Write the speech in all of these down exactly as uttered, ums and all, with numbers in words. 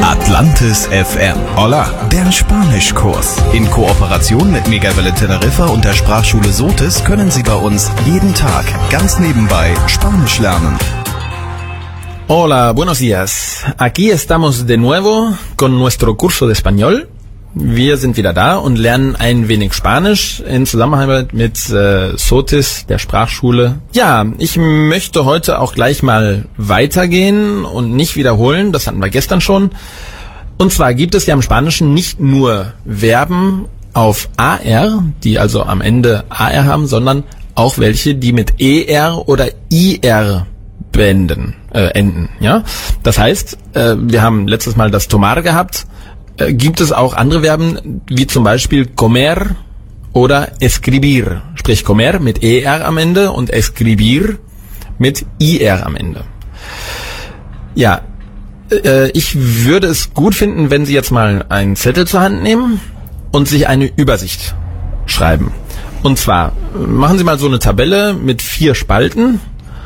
Atlantis F M. Hola, der Spanischkurs. In Kooperation mit Megawelle Teneriffa und der Sprachschule Sotis können Sie bei uns jeden Tag ganz nebenbei Spanisch lernen. Hola, buenos días. Aquí estamos de nuevo con nuestro curso de español. Wir sind wieder da und lernen ein wenig Spanisch in Zusammenarbeit mit äh, Sotis, der Sprachschule. Ja, ich möchte heute auch gleich mal weitergehen und nicht wiederholen, das hatten wir gestern schon. Und zwar gibt es ja im Spanischen nicht nur Verben auf A R, die also am Ende A R haben, sondern auch welche, die mit E R oder I R beenden, äh, enden. Ja, das heißt, äh, wir haben letztes Mal das tomar gehabt. Gibt es auch andere Verben, wie zum Beispiel comer oder escribir. Sprich comer mit E R am Ende und escribir mit I R am Ende. Ja, äh, ich würde es gut finden, wenn Sie jetzt mal einen Zettel zur Hand nehmen und sich eine Übersicht schreiben. Und zwar machen Sie mal so eine Tabelle mit vier Spalten.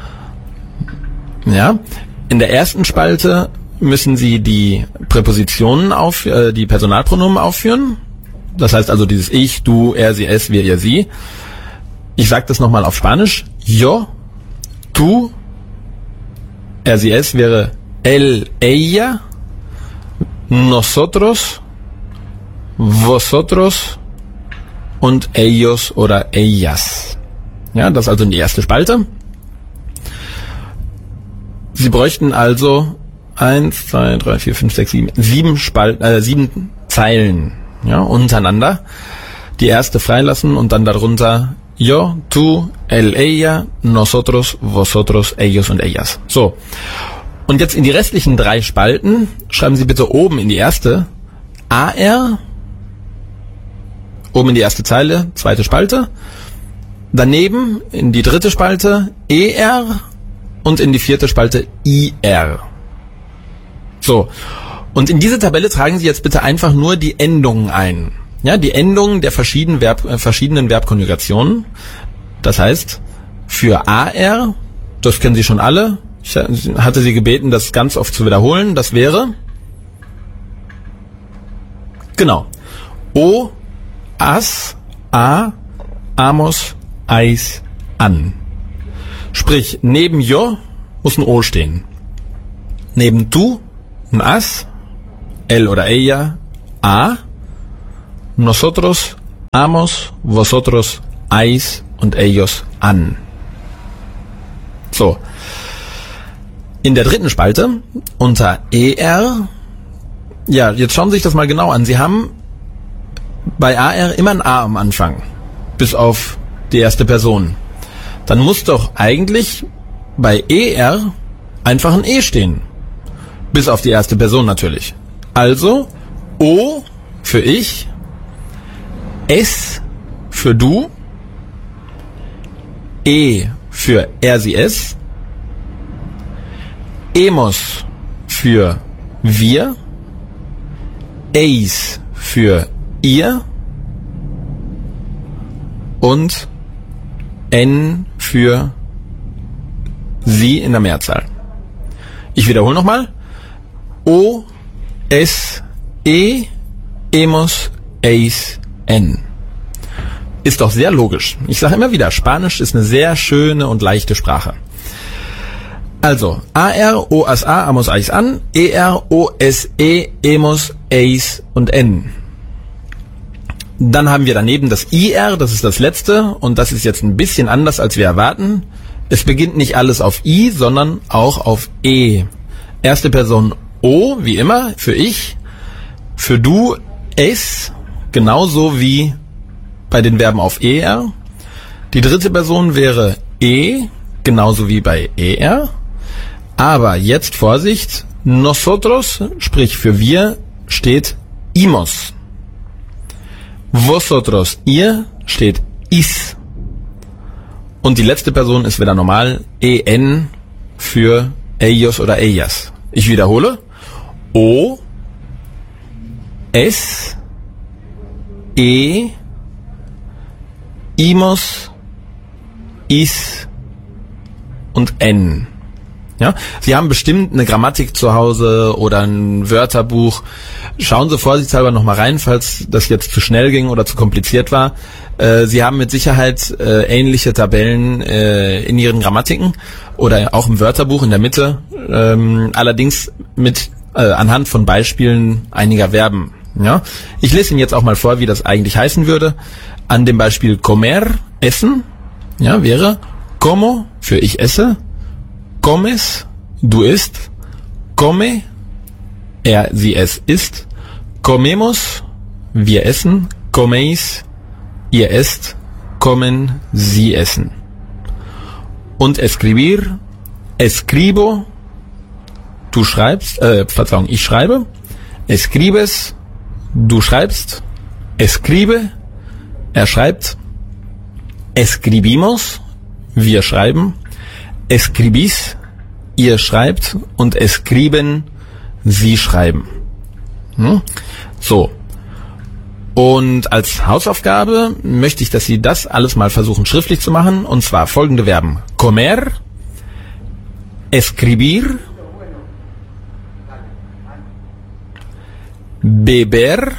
Ja, in der ersten Spalte müssen Sie die Präpositionen auf, äh, die Personalpronomen aufführen. Das heißt also dieses Ich, du, er, sie, es, wir, ihr, sie. Ich sage das nochmal auf Spanisch. Yo, tú, er, sie, es wäre él, ella, nosotros, vosotros und ellos oder ellas. Ja, das ist also in die erste Spalte. Sie bräuchten also Eins, zwei, drei, vier, fünf, sechs, sieben, sieben Spalt, äh, sieben Zeilen, ja, untereinander. Die erste freilassen und dann darunter yo, tú, él, ella, nosotros, vosotros, ellos und ellas. So. Und jetzt in die restlichen drei Spalten schreiben Sie bitte oben in die erste A R, oben in die erste Zeile, zweite Spalte, daneben in die dritte Spalte E R und in die vierte Spalte I R. So, und in diese Tabelle tragen Sie jetzt bitte einfach nur die Endungen ein. Ja, die Endungen der verschiedenen, Verb, äh, verschiedenen Verbkonjugationen. Das heißt, für A R, das kennen Sie schon alle, ich hatte Sie gebeten, das ganz oft zu wiederholen, das wäre, genau, O, as, a, amos, eis, an. Sprich, neben yo muss ein O stehen. Neben tu ein as, él oder ella, a, nosotros, amos, vosotros, eis und ellos, an. So. In der dritten Spalte, unter E R, ja, jetzt schauen Sie sich das mal genau an. Sie haben bei A R immer ein A am Anfang, bis auf die erste Person. Dann muss doch eigentlich bei E R einfach ein E stehen. Bis auf die erste Person natürlich. Also O für ich, S für du, E für er, sie, es, Emos für wir, Eis für ihr und N für sie in der Mehrzahl. Ich wiederhole nochmal. O, S, E, Emos, Eis, N. Ist doch sehr logisch. Ich sage immer wieder, Spanisch ist eine sehr schöne und leichte Sprache. Also, A R, O, as, A, amos, eis, an, E R, O, S, E, Emos, Eis und N. Dann haben wir daneben das I R, das ist das letzte und das ist jetzt ein bisschen anders, als wir erwarten. Es beginnt nicht alles auf I, sondern auch auf E. Erste Person O, wie immer, für ich, für du, es, genauso wie bei den Verben auf E R. Die dritte Person wäre E, genauso wie bei E R. Aber jetzt Vorsicht, nosotros, sprich für wir, steht imos. Vosotros, ihr, steht is. Und die letzte Person ist wieder normal, en für ellos oder ellas. Ich wiederhole. O, S, E, Imos, Is und N. Ja, Sie haben bestimmt eine Grammatik zu Hause oder ein Wörterbuch. Schauen Sie vorsichtshalber nochmal rein, falls das jetzt zu schnell ging oder zu kompliziert war. Äh, Sie haben mit Sicherheit äh, ähnliche Tabellen äh, in Ihren Grammatiken oder auch im Wörterbuch in der Mitte, ähm, allerdings mit äh, anhand von Beispielen einiger Verben. Ja, ich lese Ihnen jetzt auch mal vor, wie das eigentlich heißen würde. An dem Beispiel comer, essen, ja, wäre como für ich esse, comes, du isst, come, er, sie, es isst, comemos, wir essen, comeis, ihr esst, kommen, sie essen. Und escribir, escribo, du schreibst, äh, Verzeihung, ich schreibe, escribes, du schreibst, escribe, er schreibt, escribimos, wir schreiben, escribís, ihr schreibt und escriben, sie schreiben. Hm? So. Und als Hausaufgabe möchte ich, dass Sie das alles mal versuchen schriftlich zu machen, und zwar folgende Verben: comer, escribir, beber,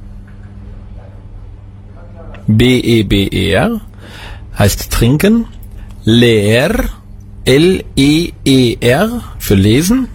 B E B E R, heißt trinken, leer, L E E R für lesen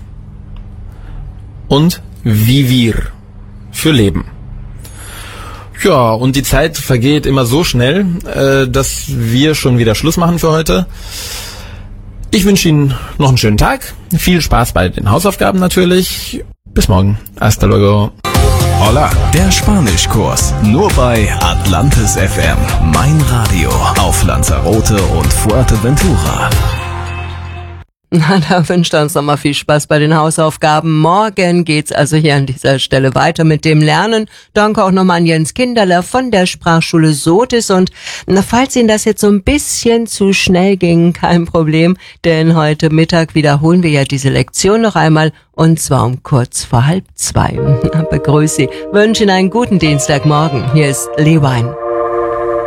und vivir für leben. Ja, und die Zeit vergeht immer so schnell, äh, dass wir schon wieder Schluss machen für heute. Ich wünsche Ihnen noch einen schönen Tag, viel Spaß bei den Hausaufgaben natürlich. Bis morgen. Hasta luego. Hola, der Spanischkurs. Nur bei Atlantis F M. Mein Radio auf Lanzarote und Fuerteventura. Na, da wünscht er uns nochmal viel Spaß bei den Hausaufgaben. Morgen geht's also hier an dieser Stelle weiter mit dem Lernen. Danke auch nochmal an Jens Kinderler von der Sprachschule Sotis. Und na, falls Ihnen das jetzt so ein bisschen zu schnell ging, kein Problem, denn heute Mittag wiederholen wir ja diese Lektion noch einmal, und zwar um kurz vor halb zwei. Begrüße Sie, wünsche Ihnen einen guten Dienstagmorgen. Hier ist Lee Wine.